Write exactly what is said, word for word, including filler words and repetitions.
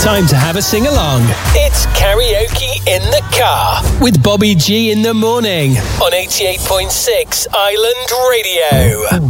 Time to have a sing-along. It's Karaoke in the Car with Bobby G in the morning on eighty-eight point six Island Radio.